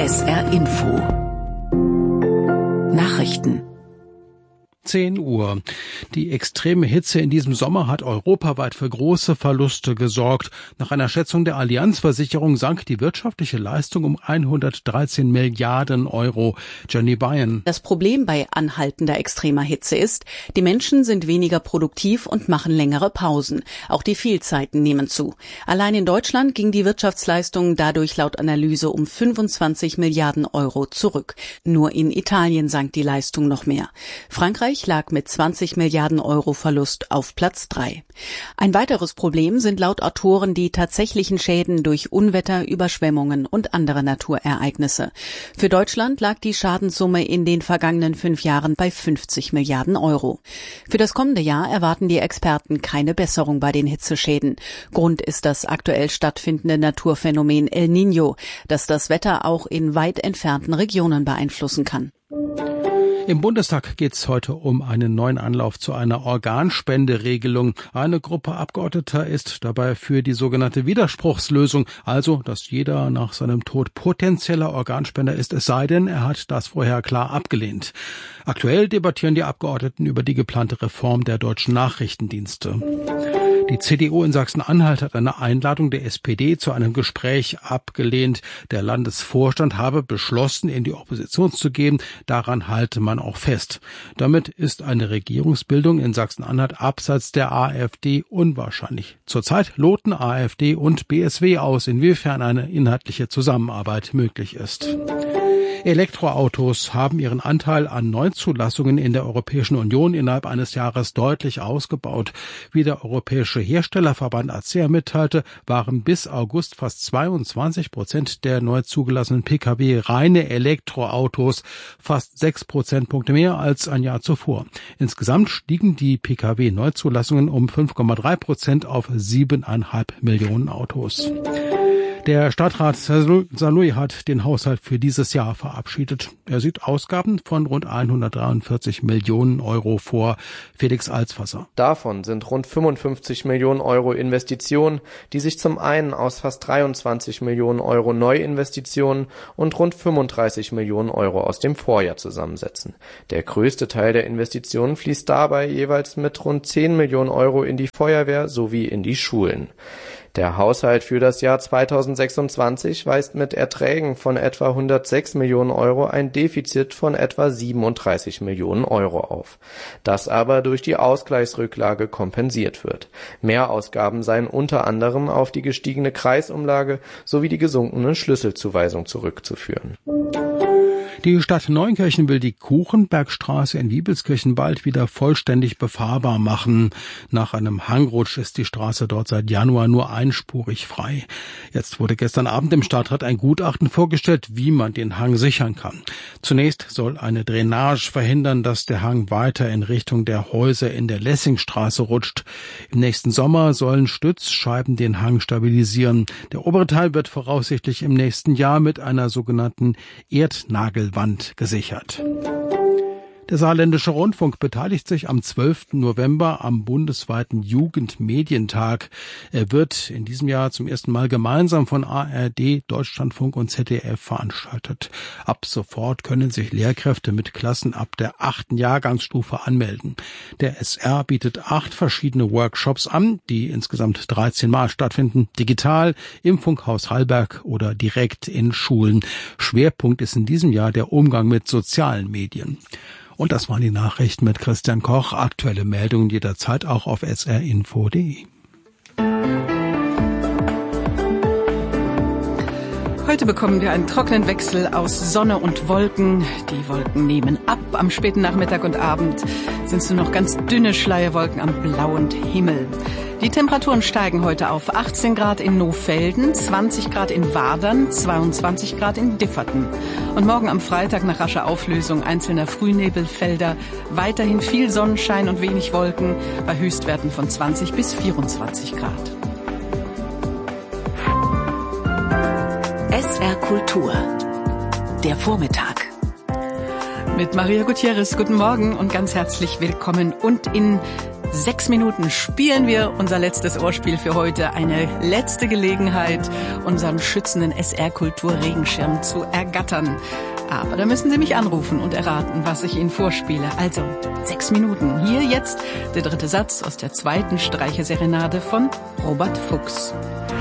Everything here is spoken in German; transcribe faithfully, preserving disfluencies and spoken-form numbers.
S R Info Nachrichten zehn Uhr. Die extreme Hitze in diesem Sommer hat europaweit für große Verluste gesorgt. Nach einer Schätzung der Allianz-Versicherung sank die wirtschaftliche Leistung um hundertdreizehn Milliarden Euro. Jenny Bayern. Das Problem bei anhaltender extremer Hitze ist, die Menschen sind weniger produktiv und machen längere Pausen. Auch die Fehlzeiten nehmen zu. Allein in Deutschland ging die Wirtschaftsleistung dadurch laut Analyse um fünfundzwanzig Milliarden Euro zurück. Nur in Italien sank die Leistung noch mehr. Frankreich lag mit zwanzig Milliarden Euro Verlust auf Platz drei. Ein weiteres Problem sind laut Autoren die tatsächlichen Schäden durch Unwetter, Überschwemmungen und andere Naturereignisse. Für Deutschland lag die Schadenssumme in den vergangenen fünf Jahren bei fünfzig Milliarden Euro. Für das kommende Jahr erwarten die Experten keine Besserung bei den Hitzeschäden. Grund ist das aktuell stattfindende Naturphänomen El Niño, das das Wetter auch in weit entfernten Regionen beeinflussen kann. Im Bundestag geht es heute um einen neuen Anlauf zu einer Organspenderegelung. Eine Gruppe Abgeordneter ist dabei für die sogenannte Widerspruchslösung, also dass jeder nach seinem Tod potenzieller Organspender ist, es sei denn, er hat das vorher klar abgelehnt. Aktuell debattieren die Abgeordneten über die geplante Reform der deutschen Nachrichtendienste. Die C D U in Sachsen-Anhalt hat eine Einladung der S P D zu einem Gespräch abgelehnt. Der Landesvorstand habe beschlossen, in die Opposition zu gehen. Daran halte man auch fest. Damit ist eine Regierungsbildung in Sachsen-Anhalt abseits der AfD unwahrscheinlich. Zurzeit loten AfD und B S W aus, inwiefern eine inhaltliche Zusammenarbeit möglich ist. Elektroautos haben ihren Anteil an Neuzulassungen in der Europäischen Union innerhalb eines Jahres deutlich ausgebaut. Wie der Europäische Herstellerverband A C E A mitteilte, waren bis August fast zweiundzwanzig Prozent der neu zugelassenen Pkw reine Elektroautos, fast sechs Prozentpunkte mehr als ein Jahr zuvor. Insgesamt stiegen die Pkw-Neuzulassungen um fünf Komma drei Prozent auf siebeneinhalb Millionen Autos. Der Stadtrat Saarlouis hat den Haushalt für dieses Jahr verabschiedet. Er sieht Ausgaben von rund hundertdreiundvierzig Millionen Euro vor. Felix Alsvasser. Davon sind rund fünfundfünfzig Millionen Euro Investitionen, die sich zum einen aus fast dreiundzwanzig Millionen Euro Neuinvestitionen und rund fünfunddreißig Millionen Euro aus dem Vorjahr zusammensetzen. Der größte Teil der Investitionen fließt dabei jeweils mit rund zehn Millionen Euro in die Feuerwehr sowie in die Schulen. Der Haushalt für das Jahr zweitausendsechsundzwanzig weist mit Erträgen von etwa hundertsechs Millionen Euro ein Defizit von etwa siebenunddreißig Millionen Euro auf, das aber durch die Ausgleichsrücklage kompensiert wird. Mehrausgaben seien unter anderem auf die gestiegene Kreisumlage sowie die gesunkene Schlüsselzuweisung zurückzuführen. Die Stadt Neunkirchen will die Kuchenbergstraße in Wiebelskirchen bald wieder vollständig befahrbar machen. Nach einem Hangrutsch ist die Straße dort seit Januar nur einspurig frei. Jetzt wurde gestern Abend im Stadtrat ein Gutachten vorgestellt, wie man den Hang sichern kann. Zunächst soll eine Drainage verhindern, dass der Hang weiter in Richtung der Häuser in der Lessingstraße rutscht. Im nächsten Sommer sollen Stützscheiben den Hang stabilisieren. Der obere Teil wird voraussichtlich im nächsten Jahr mit einer sogenannten Erdnagel Wand gesichert. Der Saarländische Rundfunk beteiligt sich am zwölften November am bundesweiten Jugendmedientag. Er wird in diesem Jahr zum ersten Mal gemeinsam von A R D, Deutschlandfunk und Z D F veranstaltet. Ab sofort können sich Lehrkräfte mit Klassen ab der achten Jahrgangsstufe anmelden. Der S R bietet acht verschiedene Workshops an, die insgesamt dreizehn Mal stattfinden, digital, im Funkhaus Hallberg oder direkt in Schulen. Schwerpunkt ist in diesem Jahr der Umgang mit sozialen Medien. Und das waren die Nachrichten mit Christian Koch. Aktuelle Meldungen jederzeit auch auf s r info punkt d e. Heute bekommen wir einen trockenen Wechsel aus Sonne und Wolken. Die Wolken nehmen ab. Am späten Nachmittag und Abend sind es nur noch ganz dünne Schleierwolken am blauen Himmel. Die Temperaturen steigen heute auf achtzehn Grad in Nohfelden, zwanzig Grad in Wadern, zweiundzwanzig Grad in Differten. Und morgen am Freitag nach rascher Auflösung einzelner Frühnebelfelder weiterhin viel Sonnenschein und wenig Wolken bei Höchstwerten von zwanzig bis vierundzwanzig Grad. S R Kultur. Der Vormittag. Mit Maria Gutierrez, guten Morgen und ganz herzlich willkommen. Und in sechs Minuten spielen wir unser letztes Ohrspiel für heute. Eine letzte Gelegenheit, unseren schützenden S R-Kultur-Regenschirm zu ergattern. Aber da müssen Sie mich anrufen und erraten, was ich Ihnen vorspiele. Also, sechs Minuten. Hier jetzt der dritte Satz aus der zweiten Streicherserenade von Robert Fuchs.